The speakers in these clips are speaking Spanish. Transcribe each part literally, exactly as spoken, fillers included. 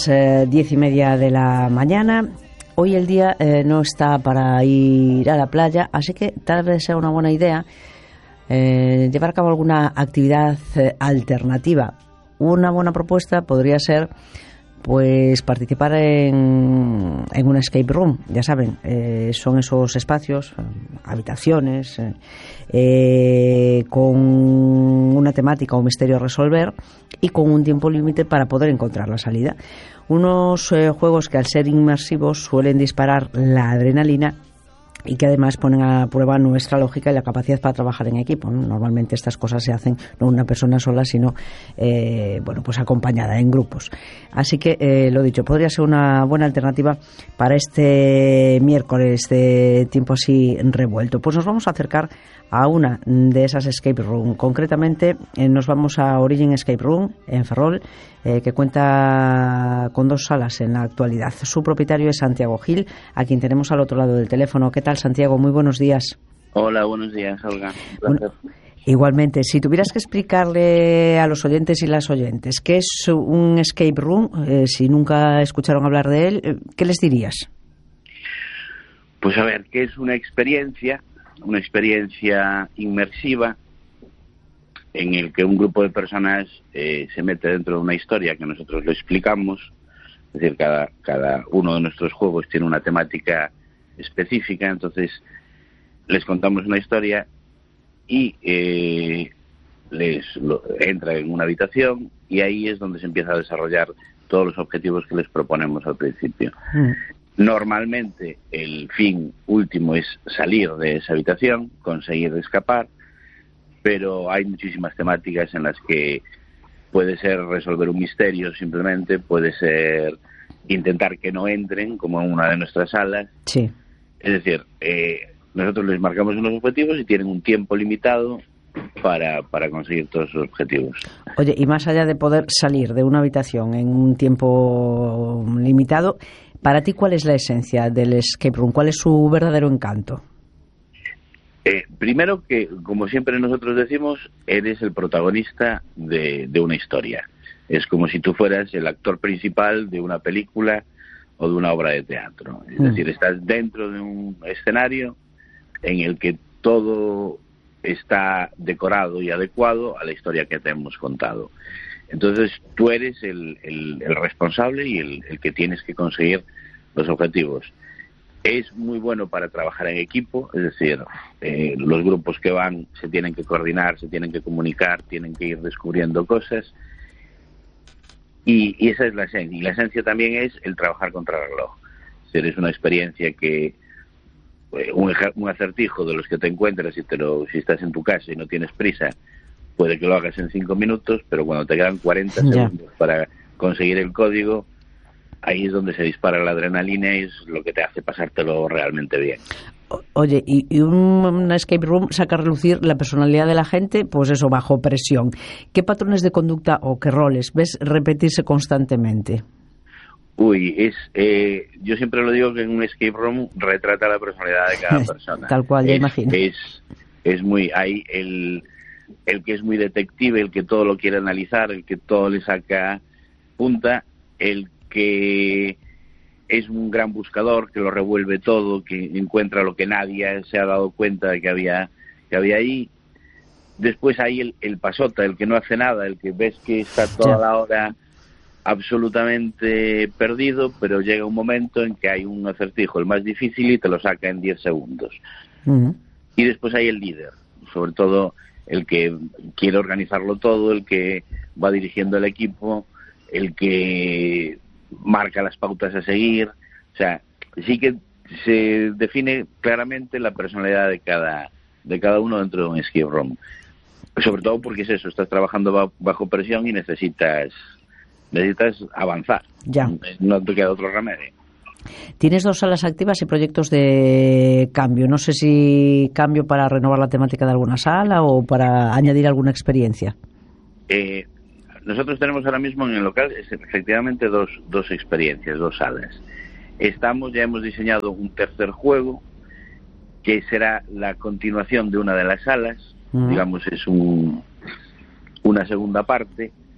Eh, diez y media de la mañana. Hoy el día eh, no está para ir a la playa, así que tal vez sea una buena idea eh, llevar a cabo alguna actividad eh, alternativa. Una buena propuesta podría ser pues participar en, en un escape room. Ya saben, eh, son esos espacios, eh, habitaciones eh, eh, con una temática o misterio a resolver y con un tiempo límite para poder encontrar la salida. Unos eh, juegos que al ser inmersivos suelen disparar la adrenalina y que además ponen a prueba nuestra lógica y la capacidad para trabajar en equipo, ¿no? Normalmente estas cosas se hacen no una persona sola, sino eh, bueno, pues acompañada en grupos. Así que eh, lo dicho, podría ser una buena alternativa para este miércoles de tiempo así revuelto. Pues nos vamos a acercar a una de esas escape room. Concretamente eh, nos vamos a Origin Escape Room en Ferrol, eh, que cuenta con dos salas en la actualidad. Su propietario es Santiago Gil, a quien tenemos al otro lado del teléfono. ¿Qué tal, Santiago? Muy buenos días. Hola, buenos días, Olga. Bueno, igualmente, si tuvieras que explicarle a los oyentes y las oyentes qué es un escape room, eh, si nunca escucharon hablar de él, ¿qué les dirías? Pues a ver, ¿qué es una experiencia? Una experiencia inmersiva en el que un grupo de personas eh, se mete dentro de una historia que nosotros lo explicamos. Es decir, cada, cada uno de nuestros juegos tiene una temática específica, entonces les contamos una historia y eh, les lo, entra en una habitación y ahí es donde se empieza a desarrollar todos los objetivos que les proponemos al principio. Mm. Normalmente el fin último es salir de esa habitación, conseguir escapar, pero hay muchísimas temáticas en las que puede ser resolver un misterio simplemente, puede ser intentar que no entren, como en una de nuestras salas. Sí. Es decir, eh, nosotros les marcamos unos objetivos y tienen un tiempo limitado para, para conseguir todos esos objetivos. Oye, y más allá de poder salir de una habitación en un tiempo limitado, para ti, ¿cuál es la esencia del escape room? ¿Cuál es su verdadero encanto? Eh, primero que, como siempre nosotros decimos, eres el protagonista de, de una historia. Es como si tú fueras el actor principal de una película o de una obra de teatro. Es mm. decir, estás dentro de un escenario en el que todo está decorado y adecuado a la historia que te hemos contado. Entonces tú eres el, el, el responsable y el, el que tienes que conseguir los objetivos. Es muy bueno para trabajar en equipo, es decir, eh, los grupos que van se tienen que coordinar, se tienen que comunicar, tienen que ir descubriendo cosas y, y esa es la esencia. Y la esencia también es el trabajar contra el reloj. Es decir, es una experiencia que eh, un, un acertijo de los que te encuentras y te lo, si estás en tu casa y no tienes prisa, puede que lo hagas en cinco minutos, pero cuando te quedan cuarenta yeah. segundos para conseguir el código, ahí es donde se dispara la adrenalina y es lo que te hace pasártelo realmente bien. Oye, y, y un, una escape room saca a relucir la personalidad de la gente, pues eso, bajo presión. ¿Qué patrones de conducta o qué roles ves repetirse constantemente? Uy, es eh, yo siempre lo digo que en un escape room retrata la personalidad de cada persona. Tal cual, ya es, imagino. Es, es muy... Hay el... el que es muy detective, el que todo lo quiere analizar, el que todo le saca punta, el que es un gran buscador, que lo revuelve todo, que encuentra lo que nadie se ha dado cuenta de que había que había ahí. Después hay el, el pasota, el que no hace nada, el que ves que está toda la hora absolutamente perdido, pero llega un momento en que hay un acertijo, el más difícil, y te lo saca en diez segundos. Uh-huh. Y después hay el líder, sobre todo el que quiere organizarlo todo, el que va dirigiendo el equipo, el que marca las pautas a seguir. O sea, sí que se define claramente la personalidad de cada de cada uno dentro de un escape room. Sobre todo porque es eso, estás trabajando bajo presión y necesitas necesitas avanzar. Ya. No te queda otro remedio. Tienes dos salas activas y proyectos de cambio. No sé si cambio para renovar la temática de alguna sala o para añadir alguna experiencia. Eh, nosotros tenemos ahora mismo en el local efectivamente dos, dos experiencias, dos salas. Estamos, ya hemos diseñado un tercer juego que será la continuación de una de las salas. Uh-huh. Digamos, es un, una segunda parte.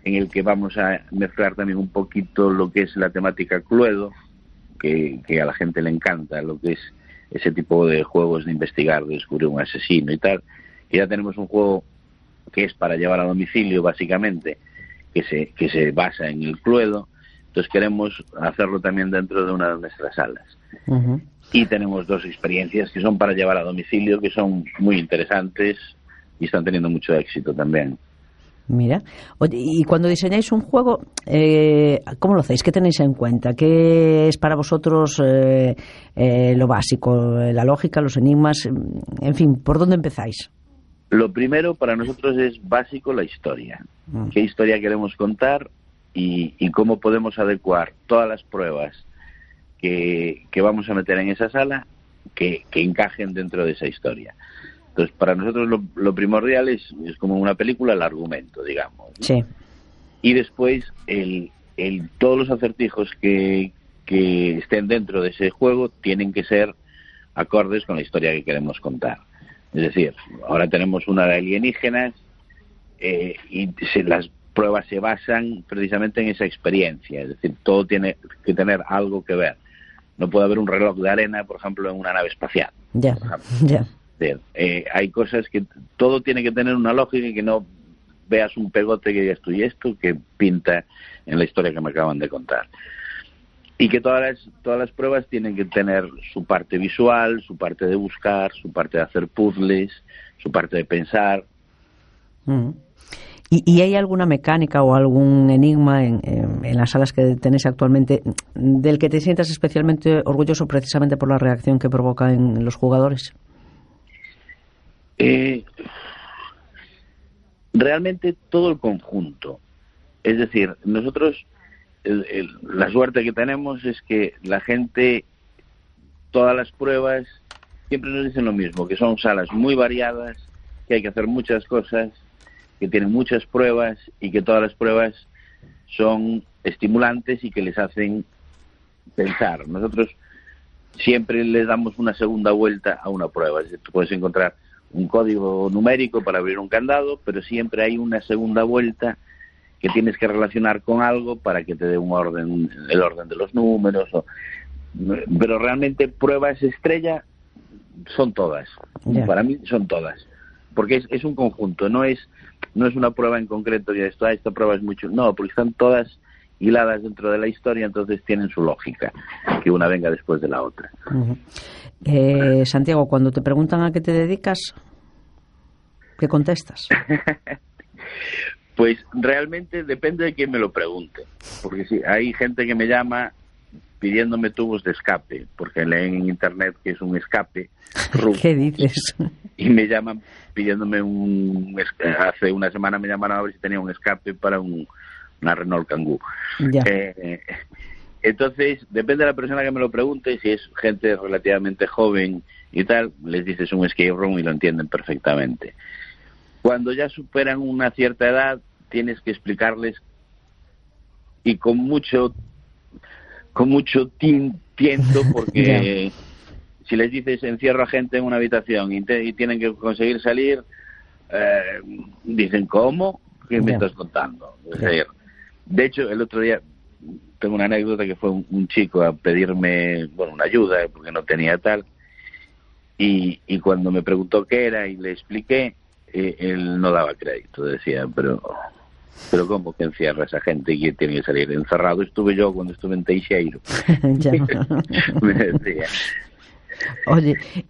en el que vamos a mezclar también un poquito lo que es la temática Cluedo, que, que a la gente le encanta, lo que es ese tipo de juegos de investigar, de descubrir un asesino y tal. Y ya tenemos un juego que es para llevar a domicilio, básicamente, que se, que se basa en el Cluedo. Entonces queremos hacerlo también dentro de una de nuestras salas. Uh-huh. Y tenemos dos experiencias que son para llevar a domicilio, que son muy interesantes y están teniendo mucho éxito también. Mira, oye, y cuando diseñáis un juego, eh, ¿cómo lo hacéis? ¿Qué tenéis en cuenta? ¿Qué es para vosotros eh, eh, lo básico? ¿La lógica, los enigmas? En fin, ¿por dónde empezáis? Lo primero para nosotros es básico la historia. Mm. ¿Qué historia queremos contar y, y cómo podemos adecuar todas las pruebas que, que vamos a meter en esa sala que, que encajen dentro de esa historia? Entonces, para nosotros lo, lo primordial es, es como una película, el argumento, digamos, ¿no? Sí. Y después, el, el, todos los acertijos que, que estén dentro de ese juego tienen que ser acordes con la historia que queremos contar. Es decir, ahora tenemos una de alienígenas eh, y se, las pruebas se basan precisamente en esa experiencia. Es decir, todo tiene que tener algo que ver. No puede haber un reloj de arena, por ejemplo, en una nave espacial. Ya, ya. Eh, hay cosas que todo tiene que tener una lógica y que no veas un pegote que digas tú y esto que pinta en la historia que me acaban de contar. Y que todas las, todas las pruebas tienen que tener su parte visual, su parte de buscar, su parte de hacer puzzles, su parte de pensar. Mm. ¿Y, ¿Y hay alguna mecánica o algún enigma en, en, en las salas que tenéis actualmente del que te sientas especialmente orgulloso precisamente por la reacción que provoca en los jugadores? Eh, realmente todo el conjunto. Es decir, nosotros el, el, la suerte que tenemos es que la gente, todas las pruebas siempre nos dicen lo mismo, que son salas muy variadas, que hay que hacer muchas cosas, que tienen muchas pruebas y que todas las pruebas son estimulantes y que les hacen pensar. Nosotros siempre les damos una segunda vuelta a una prueba. Es decir, tú puedes encontrar un código numérico para abrir un candado, pero siempre hay una segunda vuelta que tienes que relacionar con algo para que te dé un orden, el orden de los números. O, pero realmente pruebas estrella son todas. Yeah. Para mí son todas. Porque es, es un conjunto, no es no es una prueba en concreto que esto, esta prueba es mucho. No, porque están todas hiladas dentro de la historia, entonces tienen su lógica, que una venga después de la otra. Uh-huh. eh, Santiago, cuando te preguntan a qué te dedicas, ¿qué contestas? Pues realmente depende de quién me lo pregunte, porque sí, hay gente que me llama pidiéndome tubos de escape, porque leen en internet que es un escape. ¿Qué dices? Y me llaman pidiéndome un... Hace una semana me llamaron a ver si tenía un escape para un una Renault Kangoo. Eh, entonces, depende de la persona que me lo pregunte, si es gente relativamente joven y tal, les dices un escape room y lo entienden perfectamente. Cuando ya superan una cierta edad, tienes que explicarles y con mucho con mucho tiento, porque yeah. si les dices encierro a gente en una habitación y, te, y tienen que conseguir salir, eh, dicen, ¿cómo? ¿Qué me yeah. estás contando? Es decir, yeah. De hecho, el otro día tengo una anécdota que fue un, un chico a pedirme, bueno, una ayuda, porque no tenía tal, y, y cuando me preguntó qué era y le expliqué, eh, él no daba crédito, decía, pero pero ¿cómo que encierra a esa gente y que tiene que salir? Encerrado estuve yo cuando estuve en Teixeiro. Ya. Me decía. Oye,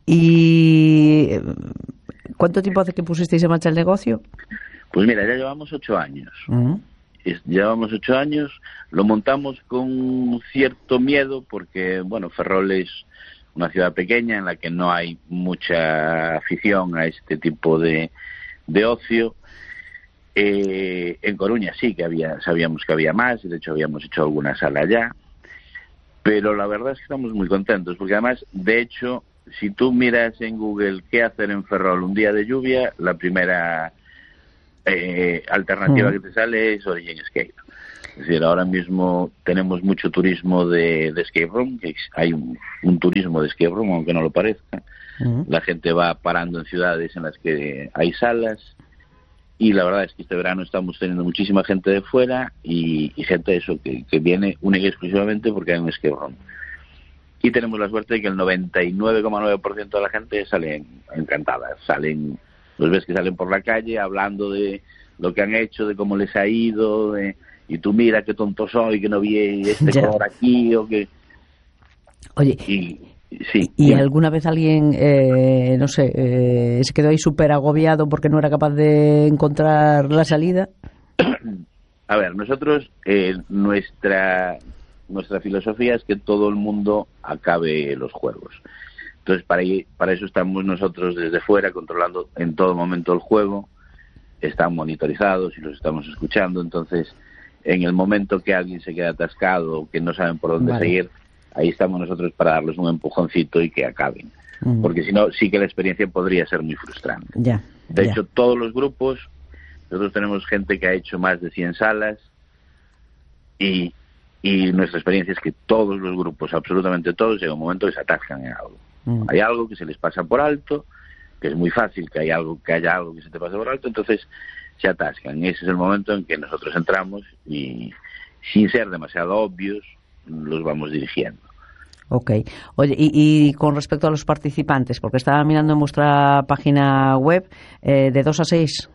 ¿y cuánto tiempo hace que pusisteis en marcha el negocio? Pues mira, ya llevamos ocho años. Uh-huh. Llevamos ocho años, lo montamos con cierto miedo porque, bueno, Ferrol es una ciudad pequeña en la que no hay mucha afición a este tipo de, de ocio. Eh, en Coruña sí que había, sabíamos que había más, y de hecho habíamos hecho alguna sala allá, pero la verdad es que estamos muy contentos, porque además, de hecho, si tú miras en Google qué hacer en Ferrol un día de lluvia, la primera... Eh, alternativa mm. que te sale es Origin Escape. Es decir, ahora mismo tenemos mucho turismo de, de escape room, que hay un, un turismo de escape room, aunque no lo parezca. Mm. La gente va parando en ciudades en las que hay salas y la verdad es que este verano estamos teniendo muchísima gente de fuera y, y gente eso que, que viene única y exclusivamente porque hay un escape room. Y tenemos la suerte de que el noventa y nueve coma nueve por ciento de la gente sale encantada, salen, los ves que salen por la calle hablando de lo que han hecho, de cómo les ha ido, de, y tú mira qué tonto soy, que no vi este ya. color aquí, o que... Oye, y, sí, ¿y sí. alguna vez alguien, eh, no sé, eh, se quedó ahí súper agobiado porque no era capaz de encontrar la salida? A ver, nosotros, eh, nuestra nuestra filosofía es que todo el mundo acabe los juegos. Entonces, para, para eso estamos nosotros desde fuera, controlando en todo momento el juego, están monitorizados y los estamos escuchando. Entonces, en el momento que alguien se queda atascado o que no saben por dónde vale. seguir, ahí estamos nosotros para darles un empujoncito y que acaben. Uh-huh. Porque si no, sí que la experiencia podría ser muy frustrante. Yeah, de yeah. hecho, todos los grupos, nosotros tenemos gente que ha hecho más de cien salas y, y nuestra experiencia es que todos los grupos, absolutamente todos, llega un momento que se atascan en algo. Uh-huh. Hay algo que se les pasa por alto, que es muy fácil que haya algo que haya algo que se te pase por alto, entonces se atascan. Y ese es el momento en que nosotros entramos y, sin ser demasiado obvios, los vamos dirigiendo. Ok. Oye, y, y con respecto a los participantes, porque estaba mirando en vuestra página web, eh, de dos a seis,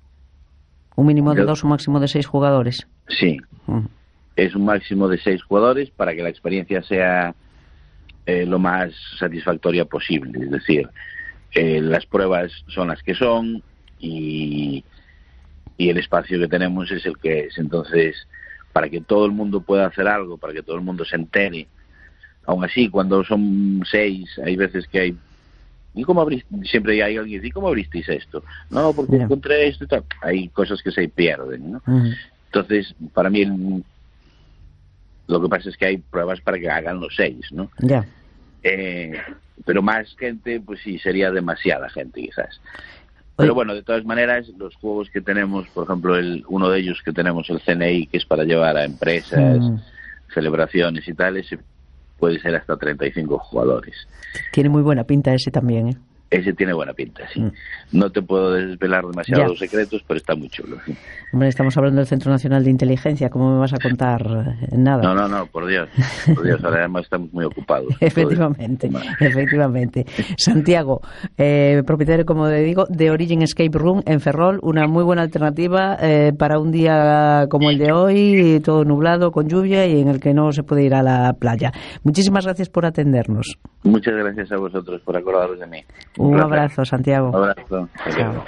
un mínimo de Yo, dos, un máximo de seis jugadores. Sí, uh-huh. Es un máximo de seis jugadores para que la experiencia sea eh, lo más satisfactoria posible. Es decir, eh, las pruebas son las que son y, y el espacio que tenemos es el que es. Entonces, para que todo el mundo pueda hacer algo, para que todo el mundo se entere. Aún así, cuando son seis, hay veces que hay... ¿Y cómo abriste? Siempre hay alguien que dice, ¿y cómo abristeis esto? No, porque yeah. encontré esto y tal. Hay cosas que se pierden, ¿no? Uh-huh. Entonces, para mí, el, lo que pasa es que hay pruebas para que hagan los seis, ¿no? Ya. Yeah. Eh, pero más gente, pues sí, sería demasiada gente, quizás. Pero bueno, de todas maneras, los juegos que tenemos, por ejemplo, el uno de ellos que tenemos, el C N I, que es para llevar a empresas, mm. celebraciones y tal, ese puede ser hasta treinta y cinco jugadores. Tiene muy buena pinta ese también, ¿eh? Ese tiene buena pinta, sí. Mm. No te puedo desvelar demasiados ya. secretos, pero está muy chulo. Sí. Hombre, estamos hablando del Centro Nacional de Inteligencia. ¿Cómo me vas a contar nada? No, no, no, por Dios. Por Dios, ahora además estamos muy ocupados. efectivamente, efectivamente. Santiago, eh, propietario, como te digo, de Origin Escape Room en Ferrol, una muy buena alternativa eh, para un día como el de hoy, todo nublado, con lluvia y en el que no se puede ir a la playa. Muchísimas gracias por atendernos. Muchas gracias a vosotros por acordaros de mí. Un, Un abrazo, Santiago. Un abrazo. Chao.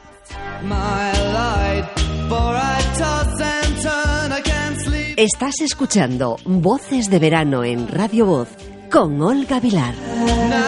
Estás escuchando Voces de Verano en Radio Voz con Olga Vilar.